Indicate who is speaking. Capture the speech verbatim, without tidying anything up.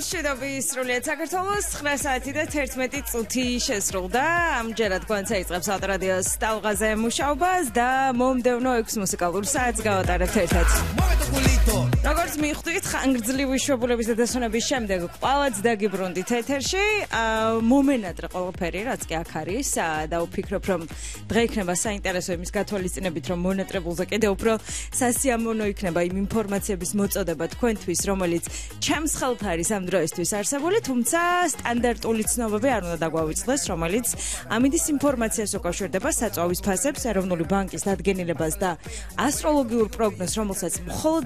Speaker 1: მშვიდობის სრულიად საქართველოს ცხრა საათი და თერთმეტი წუთი შესრულდა. ამჯერად გვანცა იწყებს ავტორადიოს ტალღაზე მუშაობას და მომდევნო ექვს მუსიკალურ საათს გავატარებთ ერთად. როგორც მიხვდით, ხანგრძლივი შვებულების და დასვენების შემდეგ ყავაც დაგიბრუნდით ეთერში. მომენატრე ყველაფერი, რაც კი აქ არის და ვფიქრობ, რომ დღე იქნება საინტერესო იმის გათვალისწინებით, რომ მონატრებულზე კიდევ უფრო სასიამოვნო იქნება იმ ინფორმაციების მოწოდება თქვენთვის, რომელიც ჩემს ხელთ არის ამ დროისთვის არსებული, თუმცა სტანდარტული ცნობები არ უნდა დაგვავიწყდეს, რომელიც ამინდის ინფორმაციას უკავშირდება საწვავის ფასებს, ეროვნული ბანკის დადგენილებას და ასტროლოგიურ პროგნოზს, რომელსაც მხოლოდ